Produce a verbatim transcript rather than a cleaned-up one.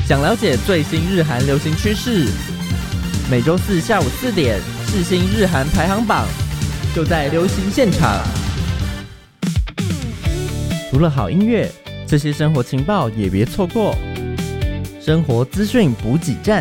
想了解最新日韩流行趋势，每周四下午四点，世新日韩排行榜就在流行现场。除了好音乐，这些生活情报也别错过。生活资讯补给站，